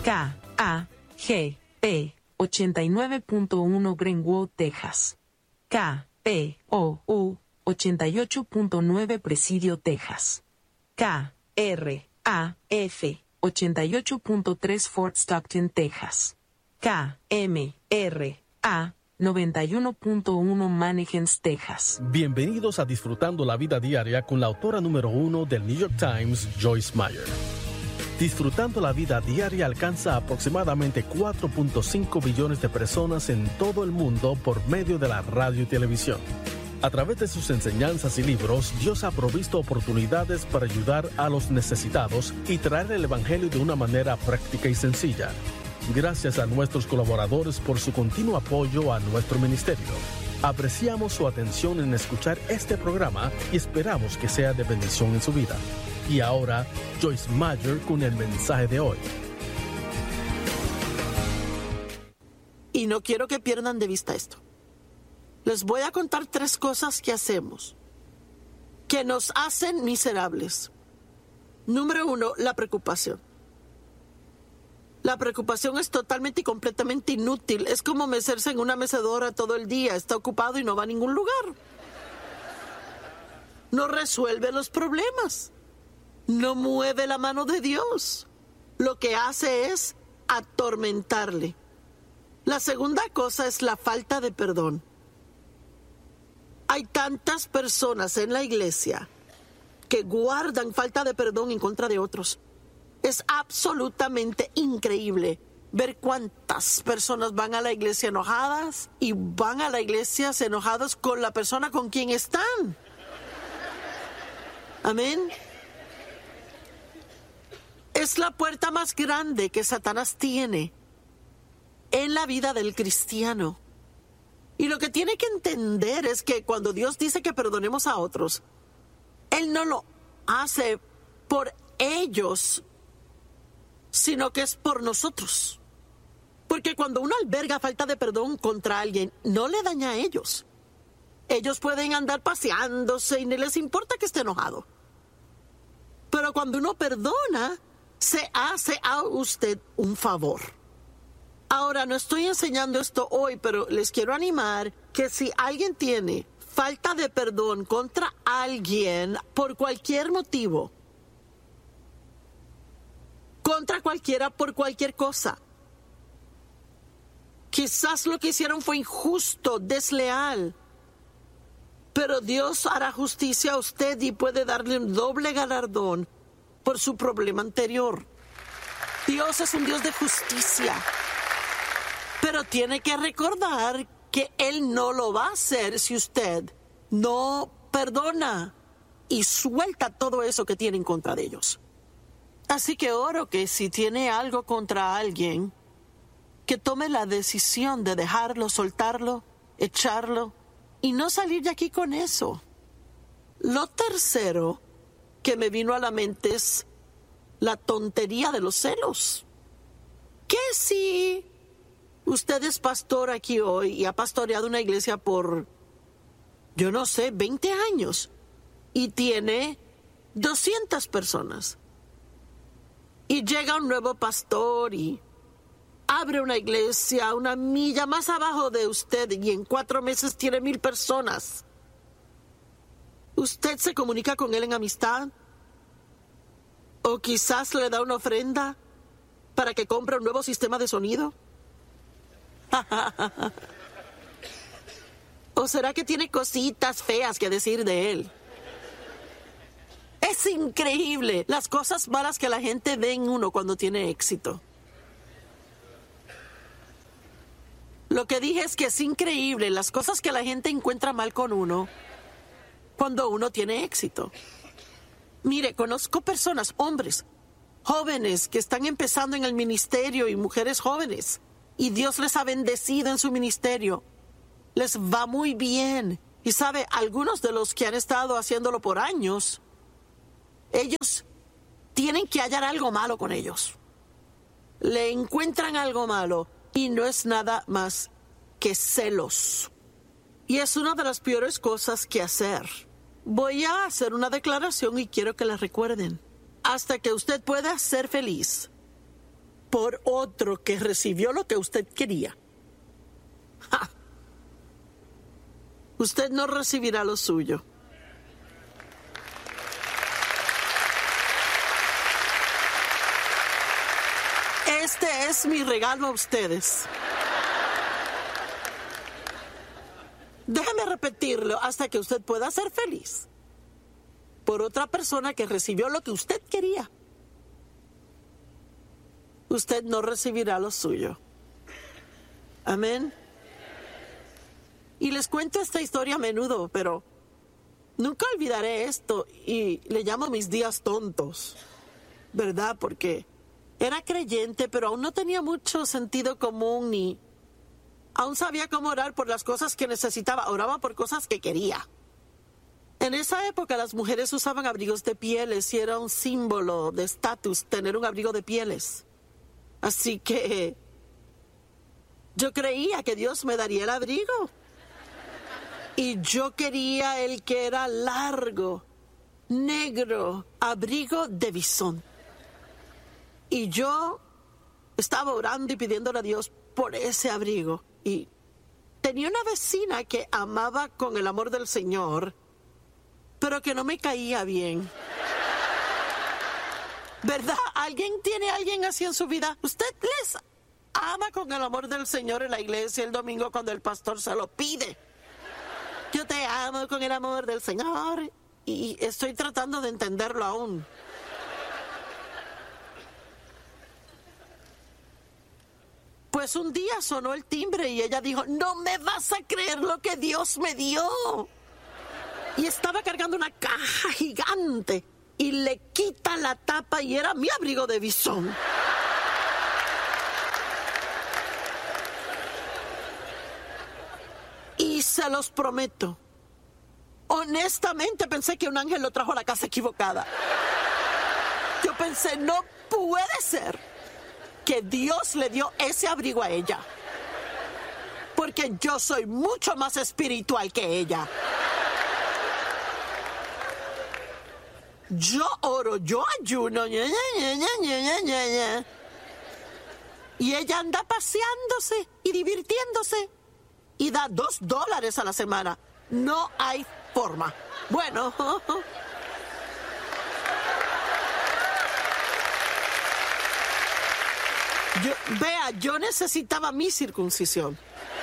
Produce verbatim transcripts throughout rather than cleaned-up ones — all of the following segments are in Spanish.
K A G P ochenta y nueve punto uno Greenwood, Texas. K P O U ochenta y ocho punto nueve Presidio, Texas. K R A F ochenta y ocho punto tres Fort Stockton, Texas. K M R A noventa y uno punto uno Mannington, Texas. Bienvenidos a Disfrutando la Vida Diaria con la autora número uno del New York Times, Joyce Meyer. Disfrutando la Vida Diaria alcanza aproximadamente cuatro punto cinco billones de personas en todo el mundo por medio de la radio y televisión. A través de sus enseñanzas y libros, Dios ha provisto oportunidades para ayudar a los necesitados y traer el Evangelio de una manera práctica y sencilla. Gracias a nuestros colaboradores por su continuo apoyo a nuestro ministerio. Apreciamos su atención en escuchar este programa y esperamos que sea de bendición en su vida. Y ahora, Joyce Meyer con el mensaje de hoy. Y no quiero que pierdan de vista esto. Les voy a contar tres cosas que hacemos que nos hacen miserables. Número uno, la preocupación. La preocupación es totalmente y completamente inútil. Es como mecerse en una mecedora todo el día. Está ocupado y no va a ningún lugar. No resuelve los problemas. No mueve la mano de Dios. Lo que hace es atormentarle. La segunda cosa es la falta de perdón. Hay tantas personas en la iglesia que guardan falta de perdón en contra de otros. Es absolutamente increíble ver cuántas personas van a la iglesia enojadas y van a la iglesia enojadas con la persona con quien están. Amén. Es la puerta más grande que Satanás tiene en la vida del cristiano. Y lo que tiene que entender es que cuando Dios dice que perdonemos a otros, Él no lo hace por ellos, sino que es por nosotros. Porque cuando uno alberga falta de perdón contra alguien, no le daña a ellos. Ellos pueden andar paseándose y ni les importa que esté enojado. Pero cuando uno perdona, se hace a usted un favor. Ahora, no estoy enseñando esto hoy, pero les quiero animar que si alguien tiene falta de perdón contra alguien por cualquier motivo, contra cualquiera por cualquier cosa, quizás lo que hicieron fue injusto, desleal, pero Dios hará justicia a usted y puede darle un doble galardón por su problema anterior. Dios es un Dios de justicia. Pero tiene que recordar que Él no lo va a hacer si usted no perdona y suelta todo eso que tiene en contra de ellos. Así que oro que si tiene algo contra alguien, que tome la decisión de dejarlo, soltarlo, echarlo y no salir de aquí con eso. Lo tercero que me vino a la mente es la tontería de los celos. ¿Qué si usted es pastor aquí hoy y ha pastoreado una iglesia por, yo no sé, veinte años y tiene doscientas personas? Y llega un nuevo pastor y abre una iglesia una milla más abajo de usted y en cuatro meses tiene mil personas. ¿Usted se comunica con él en amistad? ¿O quizás le da una ofrenda para que compre un nuevo sistema de sonido? ¿O será que tiene cositas feas que decir de él? Es increíble las cosas malas que la gente ve en uno cuando tiene éxito. Lo que dije es que es increíble las cosas que la gente encuentra mal con uno cuando uno tiene éxito. Mire, conozco personas, hombres, jóvenes que están empezando en el ministerio y mujeres jóvenes. Y Dios les ha bendecido en su ministerio. Les va muy bien. Y sabe, algunos de los que han estado haciéndolo por años, ellos tienen que hallar algo malo con ellos. Le encuentran algo malo y no es nada más que celos. Y es una de las peores cosas que hacer. Voy a hacer una declaración y quiero que la recuerden. Hasta que usted pueda ser feliz, por otro que recibió lo que usted quería, ¡ja! Usted no recibirá lo suyo. Este es mi regalo a ustedes. Déjeme repetirlo hasta que usted pueda ser feliz. Por otra persona que recibió lo que usted quería, usted no recibirá lo suyo. Amén. Y les cuento esta historia a menudo, pero nunca olvidaré esto y le llamo mis días tontos, ¿verdad? Porque era creyente, pero aún no tenía mucho sentido común ni aún sabía cómo orar por las cosas que necesitaba. Oraba por cosas que quería. En esa época las mujeres usaban abrigos de pieles y era un símbolo de estatus tener un abrigo de pieles. Así que yo creía que Dios me daría el abrigo. Y yo quería el que era largo, negro, abrigo de bisón. Y yo estaba orando y pidiéndole a Dios por ese abrigo. Y tenía una vecina que amaba con el amor del Señor, pero que no me caía bien. ¿Verdad? ¿Alguien tiene a alguien así en su vida? Usted les ama con el amor del Señor en la iglesia el domingo cuando el pastor se lo pide. Yo te amo con el amor del Señor y estoy tratando de entenderlo aún. Pues un día sonó el timbre y ella dijo, no me vas a creer lo que Dios me dio. Y estaba cargando una caja gigante y le quita la tapa y era mi abrigo de bisón. Y se los prometo, honestamente pensé que un ángel lo trajo a la casa equivocada. Yo pensé, no puede ser que Dios le dio ese abrigo a ella, porque yo soy mucho más espiritual que ella. Yo oro, yo ayuno, ña, ña, ña, ña, ña, ña, ña. Y ella anda paseándose y divirtiéndose y da dos dólares a la semana. No hay forma. Bueno, yo, vea, yo necesitaba mi circuncisión.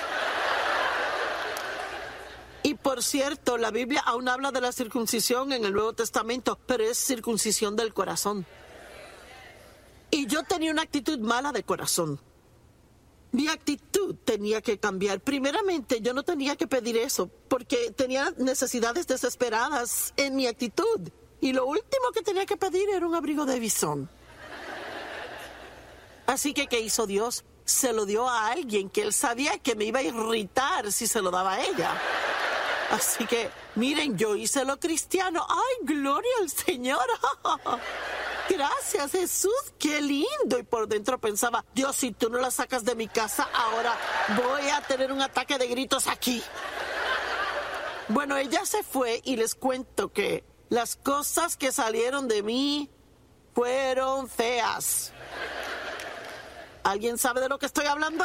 Y por cierto, la Biblia aún habla de la circuncisión en el Nuevo Testamento, pero es circuncisión del corazón. Y yo tenía una actitud mala de corazón. Mi actitud tenía que cambiar. Primeramente, yo no tenía que pedir eso, porque tenía necesidades desesperadas en mi actitud. Y lo último que tenía que pedir era un abrigo de bisón. Así que, ¿qué hizo Dios? Se lo dio a alguien que él sabía que me iba a irritar si se lo daba a ella. Así que, miren, yo hice lo cristiano. ¡Ay, gloria al Señor! Gracias, Jesús, qué lindo. Y por dentro pensaba, Dios, si tú no la sacas de mi casa, ahora voy a tener un ataque de gritos aquí. Bueno, ella se fue y les cuento que las cosas que salieron de mí fueron feas. ¿Alguien sabe de lo que estoy hablando?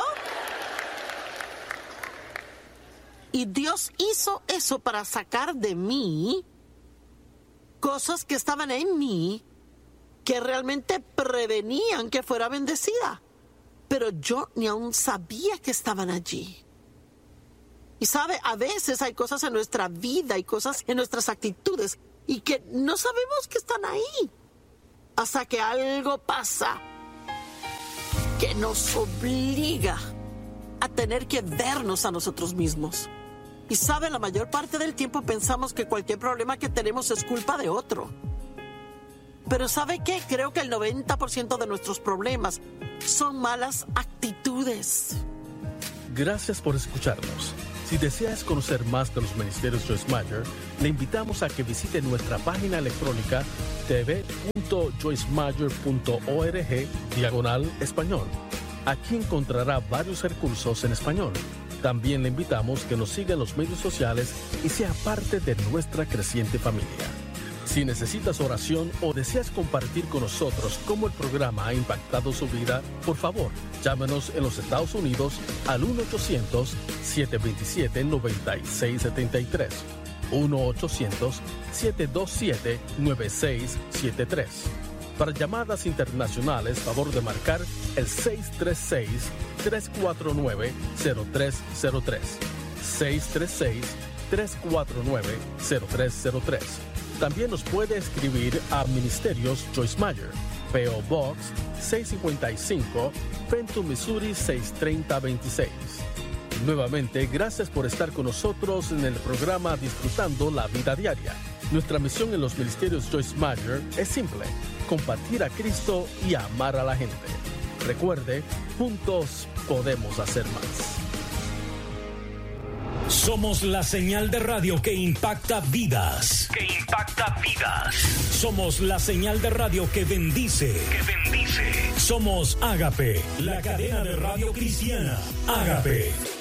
Y Dios hizo eso para sacar de mí cosas que estaban en mí que realmente prevenían que fuera bendecida. Pero yo ni aún sabía que estaban allí. Y sabe, a veces hay cosas en nuestra vida y cosas en nuestras actitudes y que no sabemos que están ahí. Hasta que algo pasa que nos obliga a tener que vernos a nosotros mismos. Y sabe, la mayor parte del tiempo pensamos que cualquier problema que tenemos es culpa de otro. Pero ¿sabe qué? Creo que el noventa por ciento de nuestros problemas son malas actitudes. Gracias por escucharnos. Si deseas conocer más de los ministerios Joyce Meyer, le invitamos a que visite nuestra página electrónica t v punto joyce meyer punto org diagonal español. Aquí encontrará varios recursos en español. También le invitamos que nos siga en los medios sociales y sea parte de nuestra creciente familia. Si necesitas oración o deseas compartir con nosotros cómo el programa ha impactado su vida, por favor, llámenos en los Estados Unidos al uno ochocientos, siete dos siete, nueve seis siete tres. uno ochocientos, siete dos siete, nueve seis siete tres. Para llamadas internacionales, favor de marcar el seis tres seis, tres cuatro nueve, cero tres cero tres. seis tres seis, tres cuatro nueve, cero tres cero tres. También nos puede escribir a Ministerios Joyce Meyer, P O Box seiscientos cincuenta y cinco, Fenton, Missouri seis tres cero dos seis. Nuevamente, gracias por estar con nosotros en el programa Disfrutando la Vida Diaria. Nuestra misión en los Ministerios Joyce Meyer es simple: compartir a Cristo y amar a la gente. Recuerde, juntos podemos hacer más. Somos la señal de radio que impacta vidas. Que impacta vidas. Somos la señal de radio que bendice. Que bendice. Somos Ágape, la cadena de radio cristiana. Ágape.